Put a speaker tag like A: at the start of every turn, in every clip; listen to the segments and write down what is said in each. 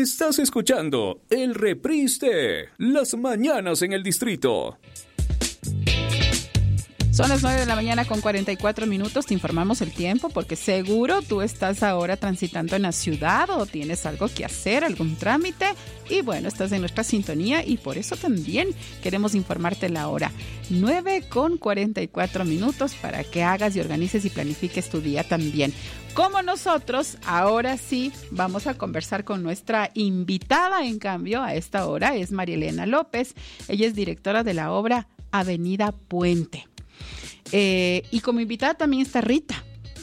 A: Estás escuchando el reprise de Las Mañanas en el Distrito.
B: Son las 9 de la mañana con 44 minutos. Te informamos el tiempo porque seguro tú estás ahora transitando en la ciudad o tienes algo que hacer, algún trámite. Y bueno, estás en nuestra sintonía y por eso también queremos informarte la hora. 9 con 44 minutos para que hagas y organices y planifiques tu día también. Como nosotros, ahora sí vamos a conversar con nuestra invitada, en cambio, a esta hora es María Elena López. Ella es directora de la obra Avenida Puente. Y como invitada también está Rita.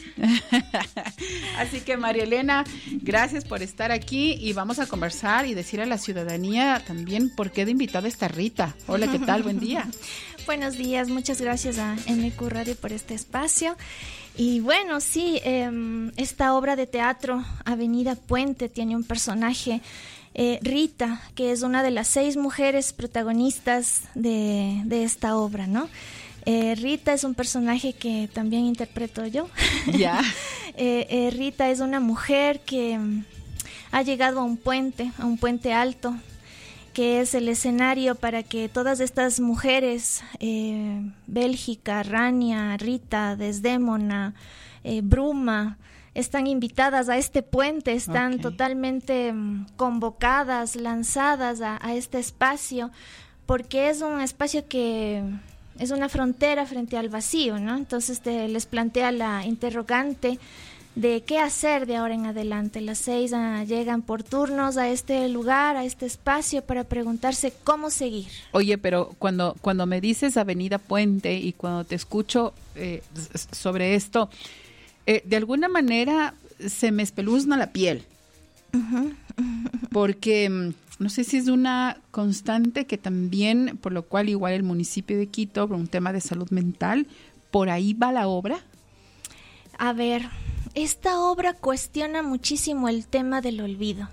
B: Así que María Elena, gracias por estar aquí y vamos a conversar y decir a la ciudadanía también por qué de invitada está Rita. Hola, ¿qué tal? Buen día.
C: Buenos días, muchas gracias a MQ Radio por este espacio. Y bueno, sí, esta obra de teatro, Avenida Puente, tiene un personaje, Rita, que es una de las 6 mujeres protagonistas de esta obra, ¿no? Rita es un personaje que también interpreto yo.
B: Ya.
C: Rita es una mujer que ha llegado a un puente alto, que es el escenario para que todas estas mujeres, Bélgica, Rania, Rita, Desdémona, Bruma, están invitadas a este puente, están totalmente convocadas, lanzadas a este espacio, porque es un espacio que es una frontera frente al vacío, ¿no? Entonces les plantea la interrogante de qué hacer de ahora en adelante. Las 6 llegan por turnos a este lugar, a este espacio, para preguntarse cómo seguir.
B: Oye, pero cuando me dices Avenida Puente y cuando te escucho sobre esto, de alguna manera se me espeluzna la piel. Porque no sé si es una constante que también, por lo cual igual el municipio de Quito, por un tema de salud mental, ¿por ahí va la obra?
C: A ver, esta obra cuestiona muchísimo el tema del olvido.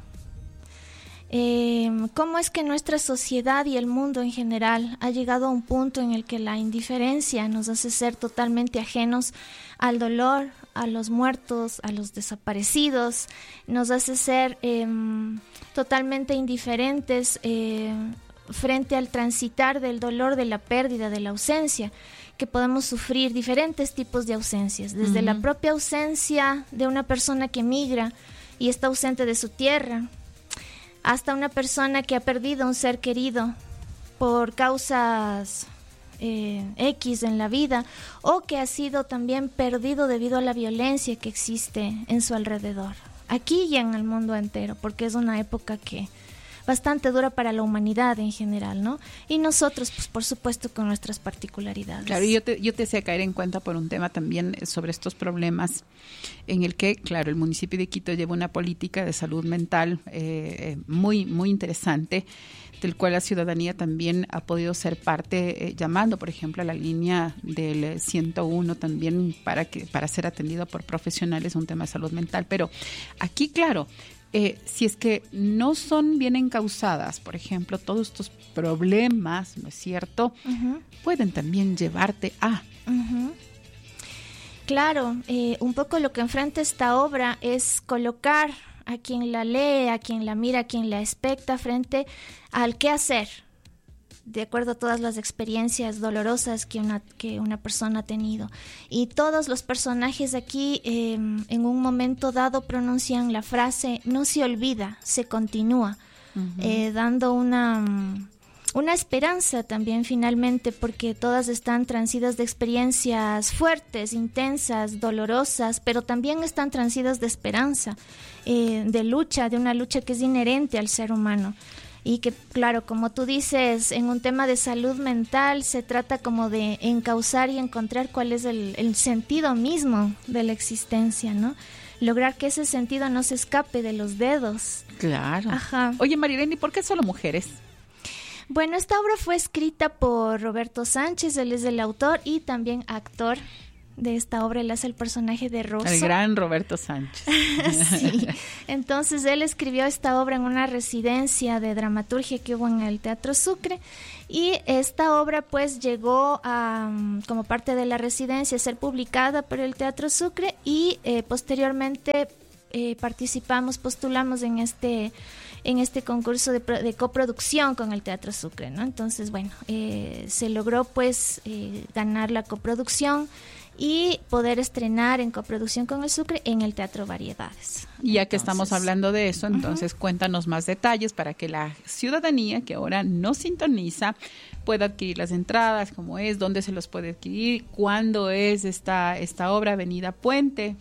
C: ¿Cómo es que nuestra sociedad y el mundo en general ha llegado a un punto en el que la indiferencia nos hace ser totalmente ajenos al dolor, a los muertos, a los desaparecidos, nos hace ser totalmente indiferentes frente al transitar del dolor, de la pérdida, de la ausencia, que podemos sufrir diferentes tipos de ausencias, desde la propia ausencia de una persona que migra y está ausente de su tierra, hasta una persona que ha perdido a un ser querido por causas X en la vida, o que ha sido también perdido debido a la violencia que existe en su alrededor, aquí y en el mundo entero, porque es una época que bastante dura para la humanidad en general, ¿no? Y nosotros, pues por supuesto, con nuestras particularidades.
B: Claro, y yo te hacía caer en cuenta por un tema también sobre estos problemas en el que, claro, el municipio de Quito lleva una política de salud mental muy, muy interesante, del cual la ciudadanía también ha podido ser parte, llamando, por ejemplo, a la línea del 101 también para ser atendido por profesionales, un tema de salud mental. Pero aquí, claro, si es que no son bien encausadas, por ejemplo, todos estos problemas, ¿no es cierto? Pueden también llevarte a...
C: Claro, un poco lo que enfrenta esta obra es colocar a quien la lee, a quien la mira, a quien la expecta frente al qué hacer, de acuerdo a todas las experiencias dolorosas que una persona ha tenido. Y todos los personajes aquí en un momento dado pronuncian la frase "no se olvida, se continúa", dando una esperanza también finalmente, porque todas están transidas de experiencias fuertes, intensas, dolorosas, pero también están transidas de esperanza, de lucha, de una lucha que es inherente al ser humano. Y que, claro, como tú dices, en un tema de salud mental se trata como de encauzar y encontrar cuál es el sentido mismo de la existencia, ¿no? Lograr que ese sentido no se escape de los dedos.
B: Claro.
C: Ajá.
B: Oye, Marilena, ¿y por qué solo mujeres?
C: Bueno, esta obra fue escrita por Roberto Sánchez, él es el autor y también actor de esta obra. Él hace el personaje de Rosso.
B: El gran Roberto Sánchez.
C: Sí, entonces él escribió esta obra en una residencia de dramaturgia que hubo en el Teatro Sucre, y esta obra pues llegó a, como parte de la residencia, a ser publicada por el Teatro Sucre, y posteriormente postulamos en este concurso de coproducción con el Teatro Sucre, ¿no? Entonces, bueno, se logró pues ganar la coproducción y poder estrenar en coproducción con el Sucre en el Teatro Variedades.
B: Y ya que estamos hablando de eso, entonces cuéntanos más detalles para que la ciudadanía que ahora nos sintoniza pueda adquirir las entradas, cómo es, dónde se los puede adquirir, cuándo es esta obra Avenida Puente.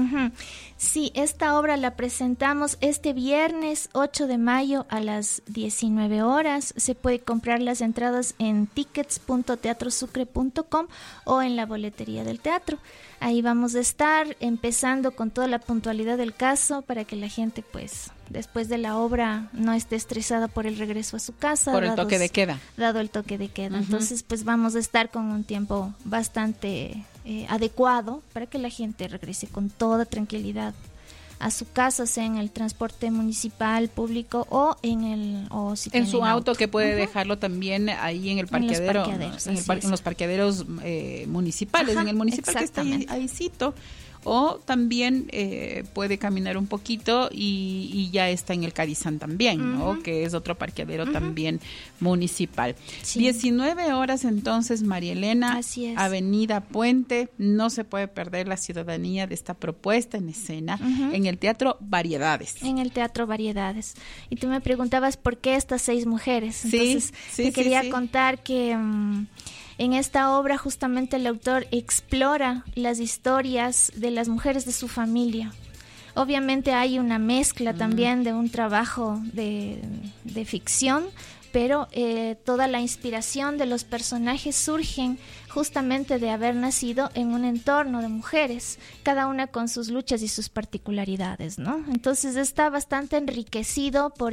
C: Sí, esta obra la presentamos este viernes 8 de mayo a las 19 horas. Se puede comprar las entradas en tickets.teatrosucre.com o en la boletería del teatro. Ahí vamos a estar empezando con toda la puntualidad del caso para que la gente pues después de la obra no esté estresada por el regreso a su casa.
B: Por el toque de queda.
C: Dado el toque de queda. Entonces pues vamos a estar con un tiempo bastante adecuado para que la gente regrese con toda tranquilidad a su casa, sea en el transporte municipal, público o en
B: su auto, que puede dejarlo también ahí en el parqueadero, en los parqueaderos municipales, en el municipal que está ahícito. O también puede caminar un poquito y ya está en el Cadizán también, ¿no? Que es otro parqueadero también municipal. Sí. 19 horas entonces, María Elena.
C: Así es.
B: Avenida Puente. No se puede perder la ciudadanía de esta propuesta en escena en el Teatro Variedades.
C: En el Teatro Variedades. Y tú me preguntabas por qué estas 6 mujeres. Entonces, te quería contar que en esta obra justamente el autor explora las historias de las mujeres de su familia. Obviamente hay una mezcla también de un trabajo de ficción, pero toda la inspiración de los personajes surgen justamente de haber nacido en un entorno de mujeres, cada una con sus luchas y sus particularidades, ¿no? Entonces está bastante enriquecido por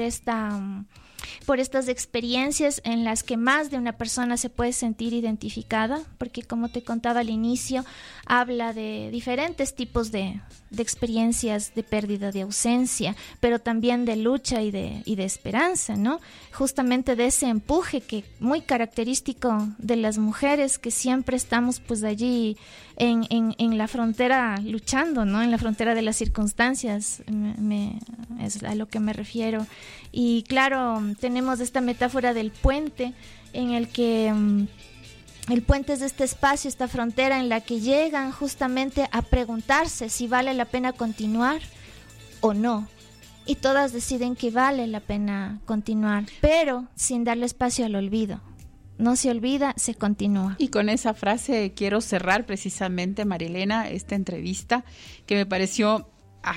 C: estas experiencias en las que más de una persona se puede sentir identificada, porque como te contaba al inicio, habla de diferentes tipos de experiencias de pérdida, de ausencia, pero también de lucha y de esperanza, ¿no? Justamente de ese empuje que muy característico de las mujeres, que siempre estamos pues allí en la frontera luchando, ¿no? En la frontera de las circunstancias, es a lo que me refiero. Y claro, tenemos esta metáfora del puente, en el que el puente es este espacio, esta frontera en la que llegan justamente a preguntarse si vale la pena continuar o no. Y todas deciden que vale la pena continuar, pero sin darle espacio al olvido. No se olvida, se continúa.
B: Y con esa frase quiero cerrar precisamente, María Elena, esta entrevista que me pareció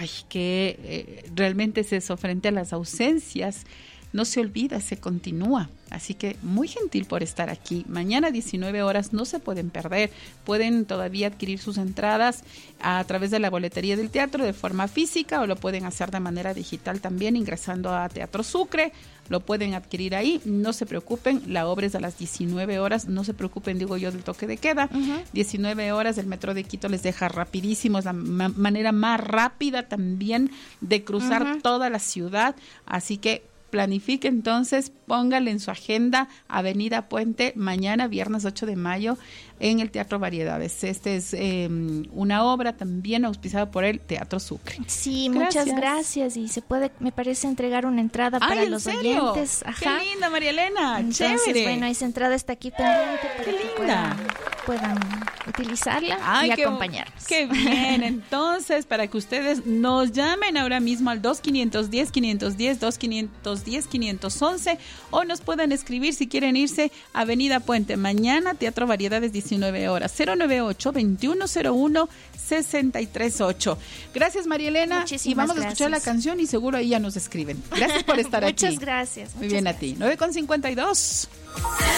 B: que realmente es eso, frente a las ausencias, no se olvida, se continúa. Así que muy gentil por estar aquí. Mañana 19 horas no se pueden perder. Pueden todavía adquirir sus entradas a través de la boletería del teatro de forma física, o lo pueden hacer de manera digital también ingresando a Teatro Sucre. Lo pueden adquirir ahí, no se preocupen, la obra es a las 19 horas, no se preocupen, digo yo, del toque de queda. 19 horas, el Metro de Quito les deja rapidísimo, es la manera más rápida también de cruzar toda la ciudad, así que planifique entonces, póngale en su agenda Avenida Puente, mañana viernes 8 de mayo en el Teatro Variedades. Este es una obra también auspiciada por el Teatro Sucre.
C: Sí, muchas gracias. Y se puede, me parece, entregar una entrada para los oyentes.
B: Qué linda, María Elena.
C: Entonces,
B: chévere.
C: Bueno, esa entrada está aquí pendiente para que puedan utilizarla y acompañarnos.
B: Qué bien. Entonces, para que ustedes nos llamen ahora mismo al 2510-510, 2510-511, o nos puedan escribir si quieren irse a Avenida Puente. Mañana, Teatro Variedades, 19 horas, 098-2101-638. Gracias, María Elena.
C: Muchísimas
B: y vamos
C: gracias.
B: A escuchar la canción y seguro ahí ya nos escriben. Gracias por estar aquí.
C: Muchas gracias.
B: Muy bien, a ti. 9:52.